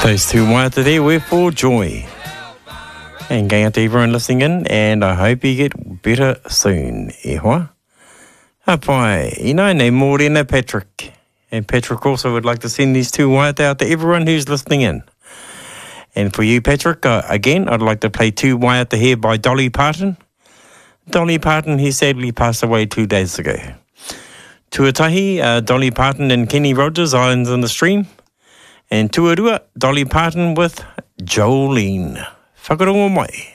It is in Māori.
Those two waiata there were for Joy. And going out to everyone listening in, and I hope you get better soon, e hoa. Hapai, nei mōrena Patrick. And Patrick also would like to send these two waiata out to everyone who's listening in. And for you, Patrick, again, I'd like to play two waiata here by Dolly Parton. Dolly Parton, he sadly passed away 2 days ago. Tuatahi, Dolly Parton and Kenny Rogers, Islands in the Stream. And Tuarua, Dolly Parton with Jolene. Whakarongo mai.